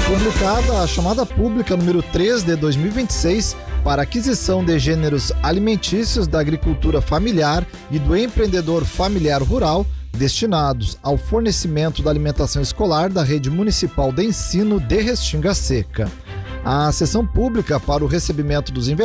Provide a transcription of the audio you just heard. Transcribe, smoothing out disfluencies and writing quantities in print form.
Publicada a chamada pública número 3 de 2026 para aquisição de gêneros alimentícios da agricultura familiar e do empreendedor familiar rural destinados ao fornecimento da alimentação escolar da Rede Municipal de Ensino de Restinga Seca. A sessão pública para o recebimento dos investimentos